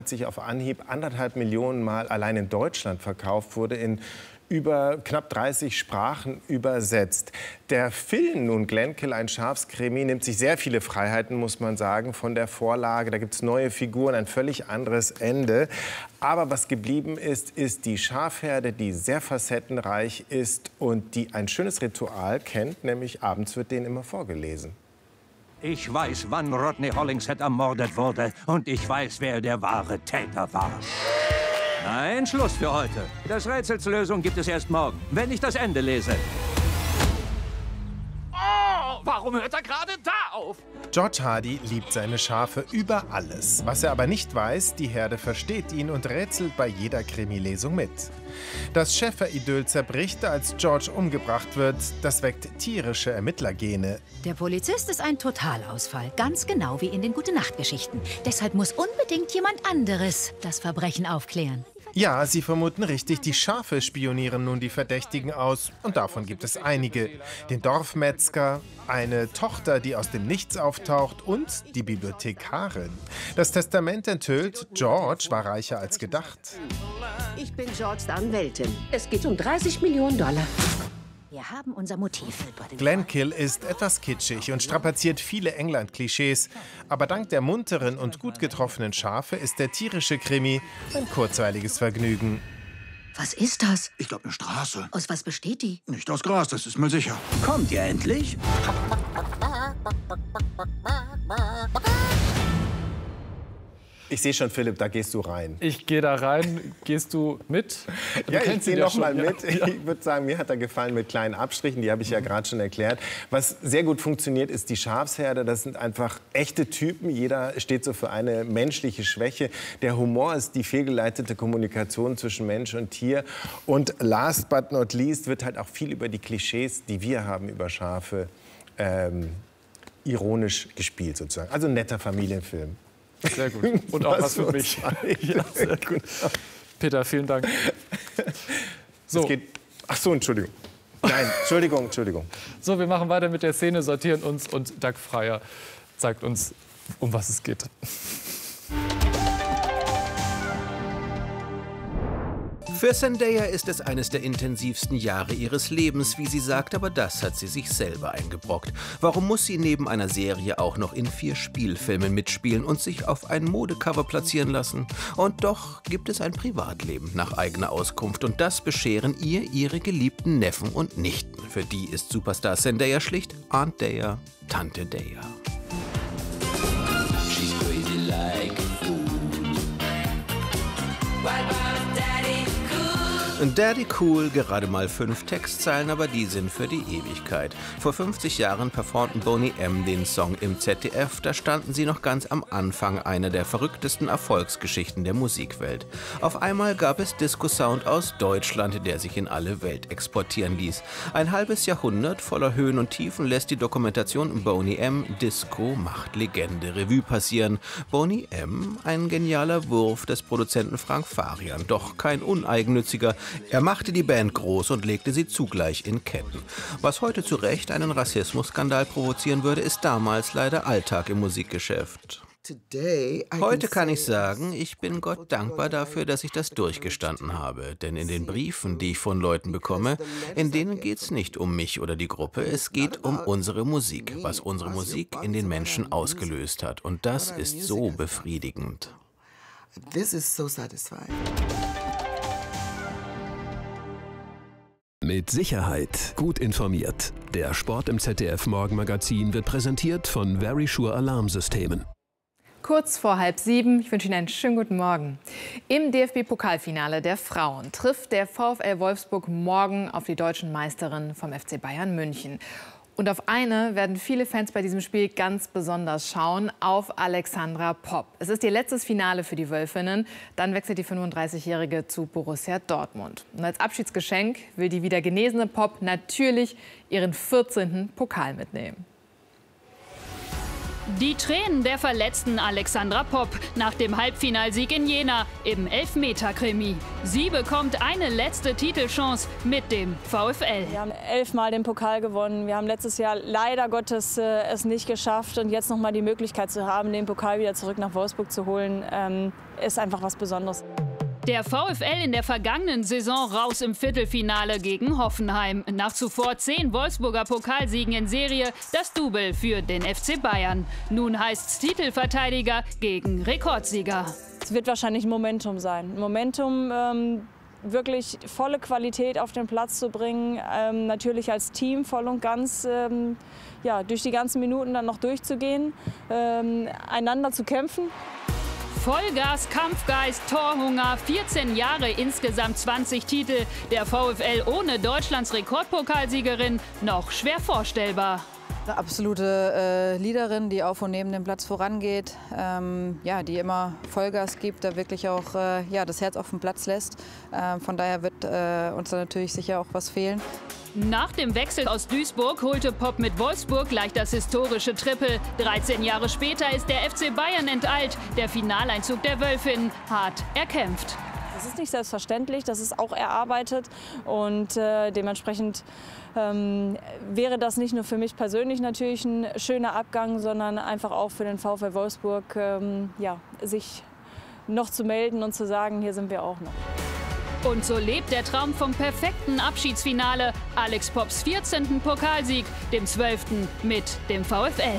sich auf Anhieb 1,5 Millionen Mal allein in Deutschland verkauft, wurde in über knapp 30 Sprachen übersetzt. Der Film nun, Glenkill, ein Schafskrimi, nimmt sich sehr viele Freiheiten, muss man sagen, von der Vorlage. Da gibt es neue Figuren, ein völlig anderes Ende. Aber was geblieben ist, ist die Schafherde, die sehr facettenreich ist und die ein schönes Ritual kennt, nämlich abends wird denen immer vorgelesen. Ich weiß, wann Rodney Hollingshead ermordet wurde und ich weiß, wer der wahre Täter war. Nein, Schluss für heute. Das Rätsels Lösung gibt es erst morgen, wenn ich das Ende lese. Oh, warum hört er gerade da auf? George Hardy liebt seine Schafe über alles. Was er aber nicht weiß, die Herde versteht ihn und rätselt bei jeder Krimilesung mit. Das Schäferidyll zerbricht, als George umgebracht wird. Das weckt tierische Ermittlergene. Der Polizist ist ein Totalausfall, ganz genau wie in den Gute-Nacht-Geschichten. Deshalb muss unbedingt jemand anderes das Verbrechen aufklären. Ja, Sie vermuten richtig, die Schafe spionieren nun die Verdächtigen aus. Und davon gibt es einige. Den Dorfmetzger, eine Tochter, die aus dem Nichts auftaucht und die Bibliothekarin. Das Testament enthüllt, George war reicher als gedacht. Ich bin Georges Anwältin. Es geht um 30 Millionen Dollar. Wir haben unser Motiv. Glenkill ist etwas kitschig und strapaziert viele England-Klischees. Aber dank der munteren und gut getroffenen Schafe ist der tierische Krimi ein kurzweiliges Vergnügen. Was ist das? Ich glaube, eine Straße. Aus was besteht die? Nicht aus Gras, das ist mir sicher. Kommt ihr endlich? Ich sehe schon, Philipp, da gehst du rein. Ich gehe da rein. Gehst du mit? Du Ja, ich gehe noch mal mit. Ja. Ich würde sagen, mir hat er gefallen mit kleinen Abstrichen. Die habe ich ja gerade schon erklärt. Was sehr gut funktioniert, ist die Schafsherde. Das sind einfach echte Typen. Jeder steht so für eine menschliche Schwäche. Der Humor ist die fehlgeleitete Kommunikation zwischen Mensch und Tier. Und last but not least wird halt auch viel über die Klischees, die wir haben über Schafe, ironisch gespielt sozusagen. Also ein netter Familienfilm. Sehr gut. Und auch was für mich. Ja, sehr gut. Peter, vielen Dank. So. Ach so, Entschuldigung. Nein, Entschuldigung. So, wir machen weiter mit der Szene, sortieren uns und Doug Freier zeigt uns, um was es geht. Für Zendaya ist es eines der intensivsten Jahre ihres Lebens, wie sie sagt, aber das hat sie sich selber eingebrockt. Warum muss sie neben einer Serie auch noch in 4 Spielfilmen mitspielen und sich auf ein Modecover platzieren lassen? Und doch gibt es ein Privatleben nach eigener Auskunft und das bescheren ihr ihre geliebten Neffen und Nichten. Für die ist Superstar Zendaya schlicht Aunt Daya, Tante Daya. She's crazy like a fool. Daddy Cool, gerade mal 5 Textzeilen, aber die sind für die Ewigkeit. Vor 50 Jahren performten Boney M. den Song im ZDF. Da standen sie noch ganz am Anfang einer der verrücktesten Erfolgsgeschichten der Musikwelt. Auf einmal gab es Disco-Sound aus Deutschland, der sich in alle Welt exportieren ließ. Ein halbes Jahrhundert voller Höhen und Tiefen lässt die Dokumentation Boney M. Disco macht Legende Revue passieren. Boney M., ein genialer Wurf des Produzenten Frank Farian, doch kein uneigennütziger. Er machte die Band groß und legte sie zugleich in Ketten. Was heute zu Recht einen Rassismusskandal provozieren würde, ist damals leider Alltag im Musikgeschäft. Heute kann ich sagen, ich bin Gott dankbar dafür, dass ich das durchgestanden habe. Denn in den Briefen, die ich von Leuten bekomme, in denen geht es nicht um mich oder die Gruppe, es geht um unsere Musik, was unsere Musik in den Menschen ausgelöst hat. Und das ist so befriedigend. Mit Sicherheit gut informiert. Der Sport im ZDF Morgenmagazin wird präsentiert von Verisure Alarmsystemen. Kurz vor 6:30. Ich wünsche Ihnen einen schönen guten Morgen. Im DFB-Pokalfinale der Frauen trifft der VfL Wolfsburg morgen auf die deutschen Meisterinnen vom FC Bayern München. Und auf eine werden viele Fans bei diesem Spiel ganz besonders schauen, auf Alexandra Popp. Es ist ihr letztes Finale für die Wölfinnen. Dann wechselt die 35-Jährige zu Borussia Dortmund. Und als Abschiedsgeschenk will die wieder genesene Popp natürlich ihren 14. Pokal mitnehmen. Die Tränen der verletzten Alexandra Popp nach dem Halbfinalsieg in Jena im Elfmeter-Krimi. Sie bekommt eine letzte Titelchance mit dem VfL. Wir haben 11-mal den Pokal gewonnen. Wir haben letztes Jahr leider Gottes es nicht geschafft. Und jetzt noch mal die Möglichkeit zu haben, den Pokal wieder zurück nach Wolfsburg zu holen, ist einfach was Besonderes. Der VfL in der vergangenen Saison raus im Viertelfinale gegen Hoffenheim. Nach zuvor 10 Wolfsburger Pokalsiegen in Serie das Double für den FC Bayern. Nun heißt's Titelverteidiger gegen Rekordsieger. Es wird wahrscheinlich ein Momentum sein. Momentum, wirklich volle Qualität auf den Platz zu bringen. Natürlich als Team voll und ganz durch die ganzen Minuten dann noch durchzugehen, einander zu kämpfen. Vollgas, Kampfgeist, Torhunger, 14 Jahre, insgesamt 20 Titel. Der VfL ohne Deutschlands Rekordpokalsiegerin noch schwer vorstellbar. Eine absolute Leaderin, die auf und neben dem Platz vorangeht, die immer Vollgas gibt, da wirklich auch das Herz auf dem Platz lässt. Von daher wird uns da natürlich sicher auch was fehlen. Nach dem Wechsel aus Duisburg holte Popp mit Wolfsburg gleich das historische Triple. 13 Jahre später ist der FC Bayern enteilt. Der Finaleinzug der Wölfinnen hart erkämpft. Das ist nicht selbstverständlich, das ist auch erarbeitet. Und dementsprechend wäre das nicht nur für mich persönlich natürlich ein schöner Abgang, sondern einfach auch für den VfL Wolfsburg, sich noch zu melden und zu sagen, hier sind wir auch noch. Und so lebt der Traum vom perfekten Abschiedsfinale. Alex Popps 14. Pokalsieg, dem 12. mit dem VfL.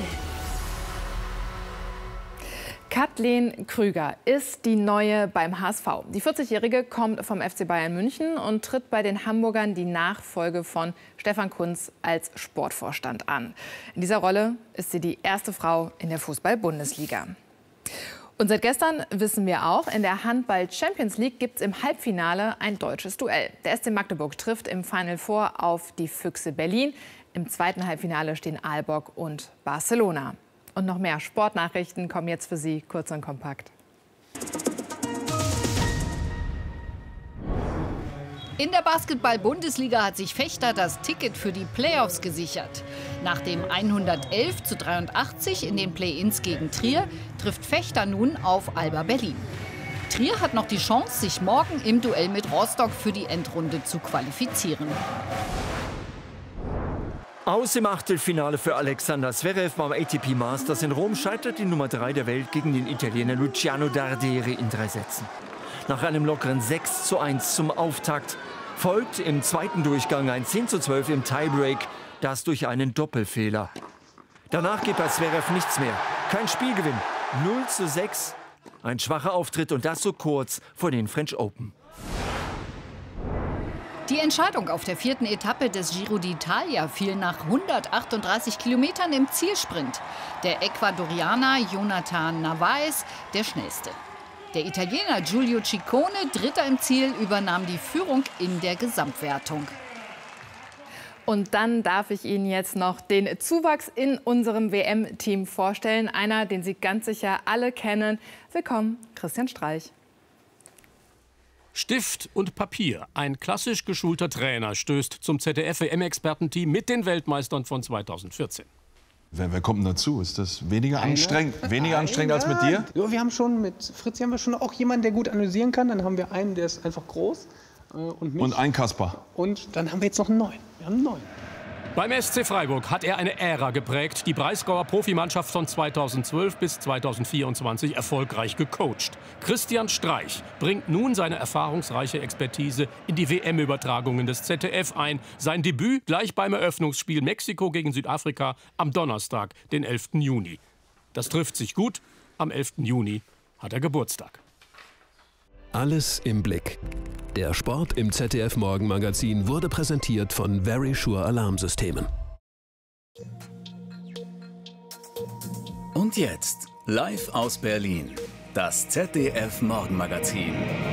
Kathleen Krüger ist die Neue beim HSV. Die 40-Jährige kommt vom FC Bayern München und tritt bei den Hamburgern die Nachfolge von Stefan Kuntz als Sportvorstand an. In dieser Rolle ist sie die erste Frau in der Fußball-Bundesliga. Und seit gestern wissen wir auch, in der Handball-Champions League gibt es im Halbfinale ein deutsches Duell. Der SC Magdeburg trifft im Final Four auf die Füchse Berlin. Im zweiten Halbfinale stehen Aalborg und Barcelona. Und noch mehr Sportnachrichten kommen jetzt für Sie kurz und kompakt. In der Basketball-Bundesliga hat sich Vechta das Ticket für die Playoffs gesichert. Nach dem 111:83 in den Play-ins gegen Trier trifft Vechta nun auf Alba Berlin. Trier hat noch die Chance, sich morgen im Duell mit Rostock für die Endrunde zu qualifizieren. Aus im Achtelfinale für Alexander Zverev beim ATP Masters in Rom scheitert die Nummer 3 der Welt gegen den Italiener Luciano Darderi in 3 Sätzen. Nach einem lockeren 6:1 zum Auftakt folgt im zweiten Durchgang ein 10:12 im Tiebreak, das durch einen Doppelfehler. Danach geht bei Zverev nichts mehr. Kein Spielgewinn. 0:6. Ein schwacher Auftritt und das so kurz vor den French Open. Die Entscheidung auf der 4. Etappe des Giro d'Italia fiel nach 138 Kilometern im Zielsprint. Der Ecuadorianer Jonathan Narváez der schnellste. Der Italiener Giulio Ciccone, Dritter im Ziel, übernahm die Führung in der Gesamtwertung. Und dann darf ich Ihnen jetzt noch den Zuwachs in unserem WM-Team vorstellen. Einer, den Sie ganz sicher alle kennen. Willkommen, Christian Streich. Stift und Papier. Ein klassisch geschulter Trainer stößt zum ZDF-WM-Expertenteam mit den Weltmeistern von 2014. Wer kommt denn dazu? Ist das weniger anstrengend? Weniger anstrengend als mit dir? Ja, wir haben schon mit Fritz auch jemanden, der gut analysieren kann. Dann haben wir einen, der ist einfach groß. Und mich. Und ein Kasper. Und dann haben wir jetzt noch einen neuen. Wir haben einen neuen. Beim SC Freiburg hat er eine Ära geprägt, die Breisgauer Profimannschaft von 2012 bis 2024 erfolgreich gecoacht. Christian Streich bringt nun seine erfahrungsreiche Expertise in die WM-Übertragungen des ZDF ein. Sein Debüt gleich beim Eröffnungsspiel Mexiko gegen Südafrika am Donnerstag, den 11. Juni. Das trifft sich gut. Am 11. Juni hat er Geburtstag. Alles im Blick. Der Sport im ZDF Morgenmagazin wurde präsentiert von Verisure Alarmsystemen. Und jetzt, live aus Berlin, das ZDF Morgenmagazin.